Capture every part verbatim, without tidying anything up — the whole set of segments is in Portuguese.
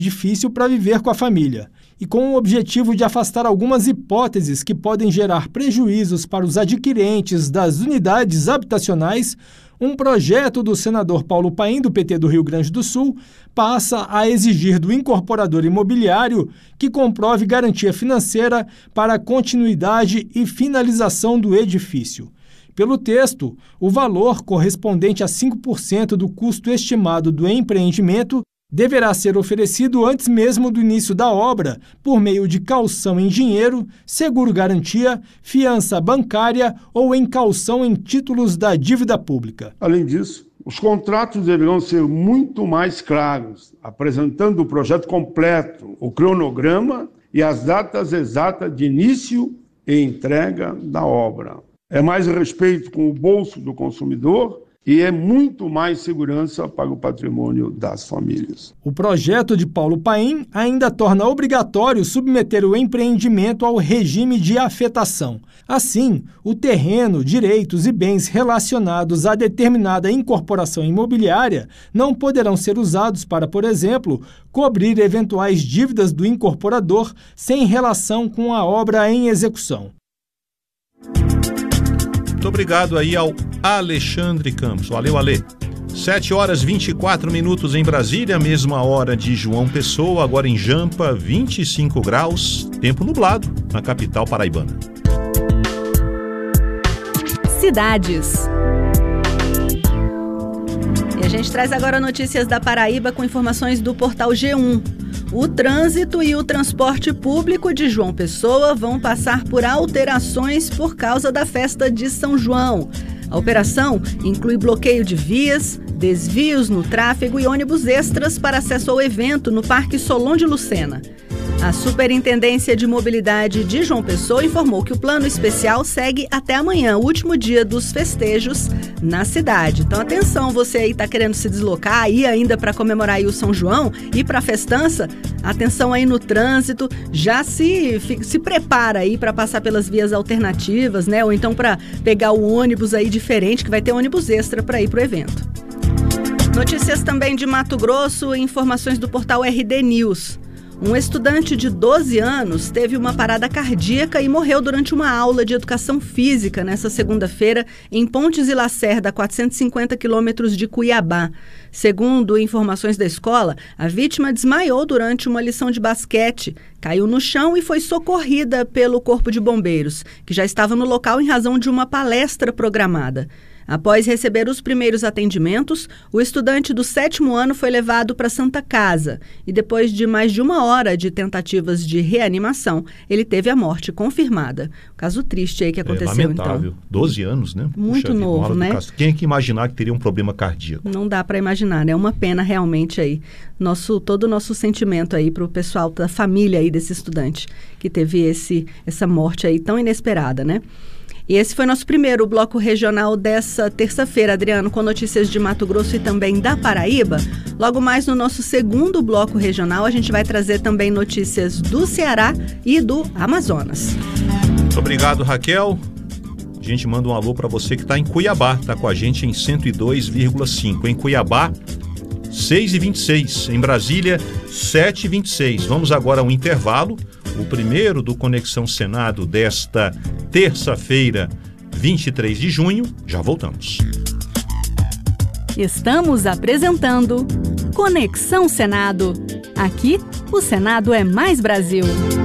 difícil para viver com a família, e com o objetivo de afastar algumas hipóteses que podem gerar prejuízos para os adquirentes das unidades habitacionais, um projeto do senador Paulo Paim, do P T do Rio Grande do Sul, passa a exigir do incorporador imobiliário que comprove garantia financeira para a continuidade e finalização do edifício. Pelo texto, o valor correspondente a cinco por cento do custo estimado do empreendimento deverá ser oferecido antes mesmo do início da obra, por meio de caução em dinheiro, seguro-garantia, fiança bancária ou em caução em títulos da dívida pública. Além disso, os contratos deverão ser muito mais claros, apresentando o projeto completo, o cronograma e as datas exatas de início e entrega da obra. É mais respeito com o bolso do consumidor e é muito mais segurança para o patrimônio das famílias. O projeto de Paulo Paim ainda torna obrigatório submeter o empreendimento ao regime de afetação. Assim, o terreno, direitos e bens relacionados a determinada incorporação imobiliária não poderão ser usados para, por exemplo, cobrir eventuais dívidas do incorporador sem relação com a obra em execução. Muito obrigado aí ao Alexandre Campos. Valeu, Ale. sete horas e vinte e quatro minutos em Brasília, mesma hora de João Pessoa, agora em Jampa, vinte e cinco graus, tempo nublado na capital paraibana. Cidades. E a gente traz agora notícias da Paraíba com informações do portal G um. O trânsito e o transporte público de João Pessoa vão passar por alterações por causa da festa de São João. A operação inclui bloqueio de vias, desvios no tráfego e ônibus extras para acesso ao evento no Parque Solon de Lucena. A Superintendência de Mobilidade de João Pessoa informou que o plano especial segue até amanhã, o último dia dos festejos na cidade. Então, atenção, você aí está querendo se deslocar aí ainda para comemorar aí o São João e para a festança, atenção aí no trânsito, já se, se prepara aí para passar pelas vias alternativas, né? Ou então para pegar o ônibus aí diferente, que vai ter ônibus extra para ir para o evento. Notícias também de Mato Grosso, informações do portal R D News. Um estudante de doze anos teve uma parada cardíaca e morreu durante uma aula de educação física nesta segunda-feira em Pontes e Lacerda, a quatrocentos e cinquenta quilômetros de Cuiabá. Segundo informações da escola, a vítima desmaiou durante uma lição de basquete, caiu no chão e foi socorrida pelo Corpo de Bombeiros, que já estava no local em razão de uma palestra programada. Após receber os primeiros atendimentos, o estudante do sétimo ano foi levado para a Santa Casa e depois de mais de uma hora de tentativas de reanimação, ele teve a morte confirmada. Caso triste aí que aconteceu, é lamentável. Então. doze anos, né? Muito Puxa novo, vida, né? Quem é que imaginar que teria um problema cardíaco? Não dá para imaginar, né? É uma pena realmente aí. Nosso, todo o nosso sentimento aí para o pessoal da família aí desse estudante que teve esse, essa morte aí tão inesperada, né? E esse foi nosso primeiro bloco regional dessa terça-feira, Adriano, com notícias de Mato Grosso e também da Paraíba. Logo mais no nosso segundo bloco regional, a gente vai trazer também notícias do Ceará e do Amazonas. Muito obrigado, Raquel. A gente manda um alô para você que está em Cuiabá, está com a gente em cento e dois vírgula cinco. Em Cuiabá, seis e vinte e seis. Em Brasília, sete e vinte e seis. Vamos agora a um intervalo. O primeiro do Conexão Senado desta terça-feira, vinte e três de junho. Já voltamos. Estamos apresentando Conexão Senado. Aqui, o Senado é mais Brasil.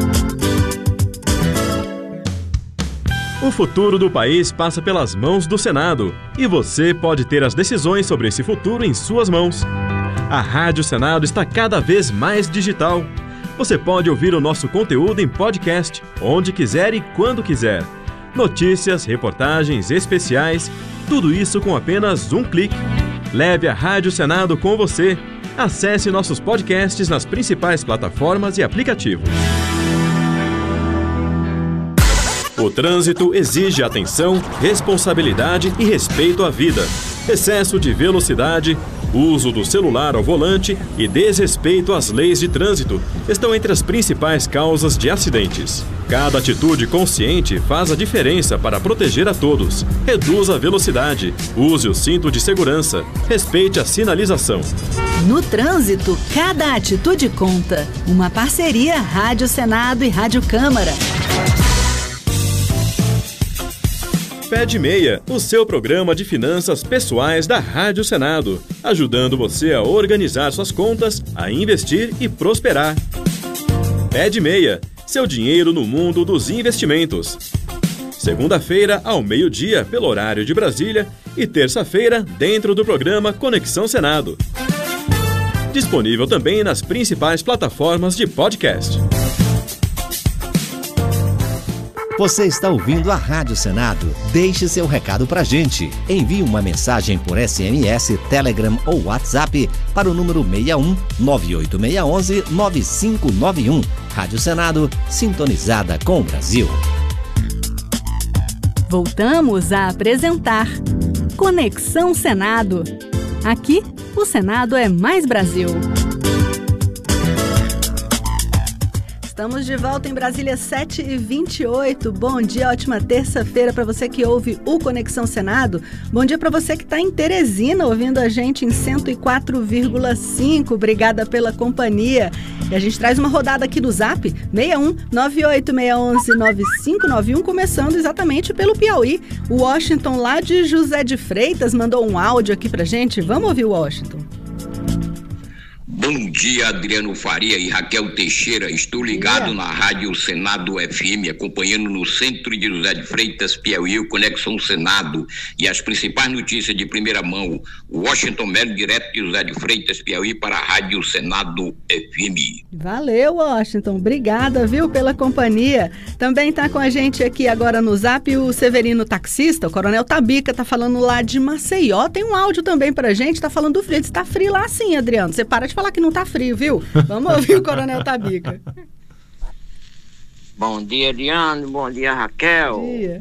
O futuro do país passa pelas mãos do Senado e você pode ter as decisões sobre esse futuro em suas mãos. A Rádio Senado está cada vez mais digital. Você pode ouvir o nosso conteúdo em podcast, onde quiser e quando quiser. Notícias, reportagens, especiais, tudo isso com apenas um clique. Leve a Rádio Senado com você. Acesse nossos podcasts nas principais plataformas e aplicativos. O trânsito exige atenção, responsabilidade e respeito à vida. Excesso de velocidade, uso do celular ao volante e desrespeito às leis de trânsito estão entre as principais causas de acidentes. Cada atitude consciente faz a diferença para proteger a todos. Reduza a velocidade, use o cinto de segurança, respeite a sinalização. No trânsito, cada atitude conta. Uma parceria Rádio Senado e Rádio Câmara. Pé de Meia, o seu programa de finanças pessoais da Rádio Senado, ajudando você a organizar suas contas, a investir e prosperar. Pé de Meia, seu dinheiro no mundo dos investimentos. Segunda-feira, ao meio-dia, pelo horário de Brasília, e terça-feira, dentro do programa Conexão Senado. Disponível também nas principais plataformas de podcast. Você está ouvindo a Rádio Senado? Deixe seu recado pra gente. Envie uma mensagem por S M S, Telegram ou WhatsApp para o número seis um nove oito seis um um nove cinco nove um. Rádio Senado, sintonizada com o Brasil. Voltamos a apresentar Conexão Senado. Aqui, o Senado é mais Brasil. Estamos de volta em Brasília, sete e vinte e oito. Bom dia, ótima terça-feira para você que ouve o Conexão Senado. Bom dia para você que está em Teresina, ouvindo a gente em cento e quatro vírgula cinco. Obrigada pela companhia. E a gente traz uma rodada aqui do Zap, seis um nove oito seis um um nove cinco nove um, começando exatamente pelo Piauí. O Washington, lá de José de Freitas, mandou um áudio aqui pra gente. Vamos ouvir o Washington. Bom dia, Adriano Faria e Raquel Teixeira. Estou ligado na Rádio Senado F M, acompanhando no centro de José de Freitas, Piauí, o Conexão Senado e as principais notícias de primeira mão. Washington Melo, direto de José de Freitas, Piauí, para a Rádio Senado F M. Valeu, Washington. Obrigada, viu, pela companhia. Também está com a gente aqui agora no Zap o Severino Taxista, o Coronel Tabica, tá falando lá de Maceió. Tem um áudio também pra gente, tá falando do frio. Está frio lá sim, Adriano. Você para de falar que não tá frio, viu? Vamos ouvir o Coronel Tabica. Bom dia, Adriano. Bom dia, Raquel. Bom dia.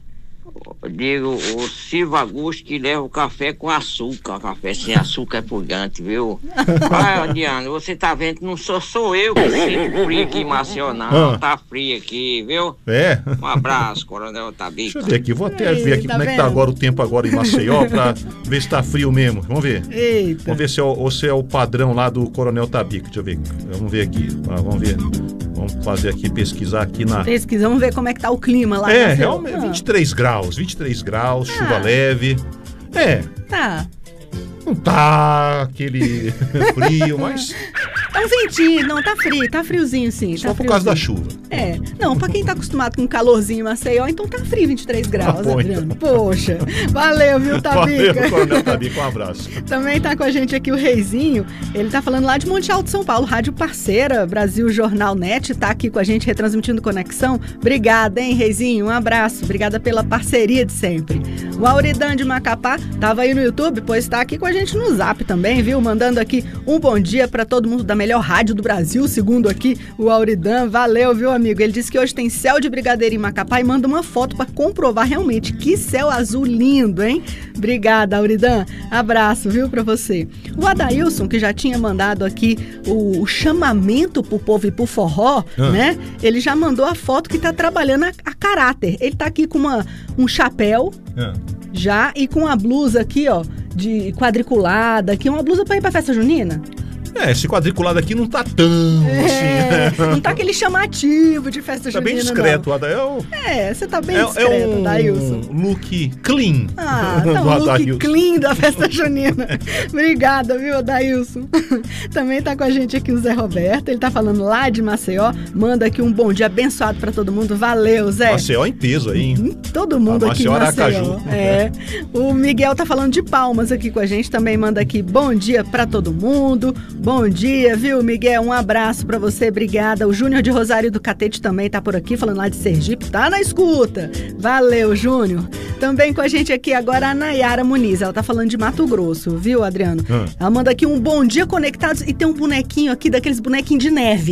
Eu digo, o Silva Augusto que leva o café com açúcar. O café sem açúcar é purgante, viu? Ah, Adriano, você tá vendo que não sou, sou eu que sinto frio aqui em Maceió, não. Ah. Tá frio aqui, viu? É? Um abraço, Coronel Tabica. Deixa eu ver aqui, vou até Ei, ver aqui tá como vendo? é que tá agora o tempo agora em Maceió pra ver se tá frio mesmo. Vamos ver. Eita. Vamos ver se é, o, se é o padrão lá do Coronel Tabica. Deixa eu ver. Vamos ver aqui. Ah, vamos ver. Vamos fazer aqui, pesquisar aqui na... Pesquisa, vamos ver como é que tá o clima lá. É, realmente, vinte e três graus, vinte e três graus, ah. chuva leve. É. Tá. Não tá aquele frio, mas... É um ventinho, não, tá frio, tá friozinho sim. Só tá por causa da chuva. É, não, pra quem tá acostumado com calorzinho em Maceió, então tá frio, vinte e três graus, tá bom, Adriano. Então. Poxa, valeu, viu, Tabica? Valeu, Coronel Tabica, um abraço. Também tá com a gente aqui o Reizinho, ele tá falando lá de Monte Alto, São Paulo, rádio parceira, Brasil Jornal Net, tá aqui com a gente retransmitindo Conexão. Obrigada, hein, Reizinho, um abraço, obrigada pela parceria de sempre. O Auridan de Macapá tava aí no YouTube, pois tá aqui com a gente no Zap também, viu? Mandando aqui um bom dia pra todo mundo da melhor rádio do Brasil, segundo aqui o Auridan. Valeu, viu, amigo? Ele disse que hoje tem céu de brigadeiro em Macapá e manda uma foto pra comprovar realmente que céu azul lindo, hein? Obrigada, Auridan. Abraço, viu, pra você. O Adailson, que já tinha mandado aqui o, o chamamento pro povo e pro forró, ah. né? Ele já mandou a foto que tá trabalhando a, a caráter. Ele tá aqui com uma, um chapéu, ah. já, e com a blusa aqui, ó, de quadriculada, aqui, uma blusa pra ir pra festa junina. É, esse quadriculado aqui não tá tão é, assim, né? Não tá aquele chamativo de festa tá junina, bem discreto, não. Adael. É, você tá bem é, discreto, é um Adailson. look clean. Ah, tá um look Adailson. clean da festa junina. Obrigada, viu, Adailson? Também tá com a gente aqui o Zé Roberto, ele tá falando lá de Maceió, manda aqui um bom dia abençoado pra todo mundo. Valeu, Zé. Maceió em peso aí, hein? Todo mundo a aqui em Maceió. É. O Miguel tá falando de Palmas aqui com a gente, também manda aqui bom dia pra todo mundo. Bom dia, viu, Miguel? Um abraço pra você, obrigada. O Júnior de Rosário do Catete também tá por aqui, falando lá de Sergipe, tá na escuta. Valeu, Júnior. Também com a gente aqui agora a Nayara Muniz, ela tá falando de Mato Grosso, viu, Adriano? Hum. Ela manda aqui um bom dia conectados e tem um bonequinho aqui, daqueles bonequinhos de neve.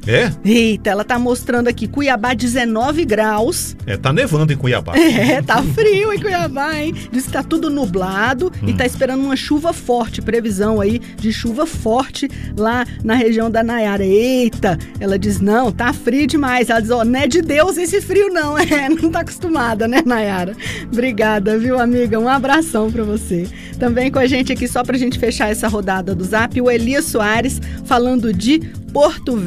É? Eita, ela tá mostrando aqui, Cuiabá dezenove graus. É, tá nevando em Cuiabá. É, tá frio em Cuiabá, hein? Diz que tá tudo nublado hum. e tá esperando uma chuva forte, previsão aí de chuva forte lá na região da Nayara. Eita, ela diz, não, tá frio demais. Ela diz, ó, não é de Deus esse frio não, é, não tá acostumada, né, Nayara? Obrigada, viu, amiga? Um abração pra você. Também com a gente aqui, só pra gente fechar essa rodada do Zap, o Elias Soares falando de Porto Velho.